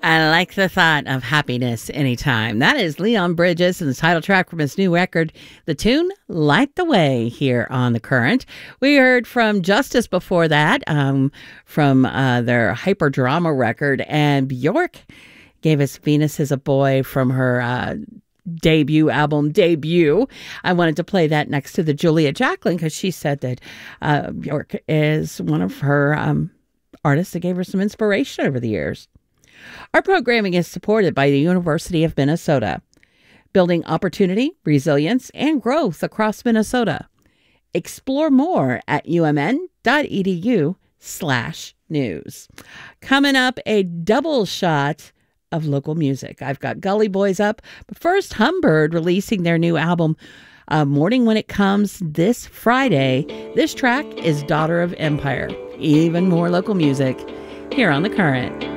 I like the thought of happiness anytime. That is Leon Bridges and the title track from his new record, the tune Light the Way, here on The Current. We heard from Justice before that, from their Hyperdrama record, and Bjork gave us Venus is a Boy from her debut album, Debut. I wanted to play that next to the Julia Jacklin because she said that Bjork is one of her artists that gave her some inspiration over the years. Our programming is supported by the University of Minnesota, building opportunity, resilience, and growth across Minnesota. Explore more at umn.edu/news. Coming up, a double shot of local music. I've got Gully Boys up, but first, Humbird releasing their new album, Morning When It Comes, this Friday. This track is Daughter of Empire. Even more local music here on The Current.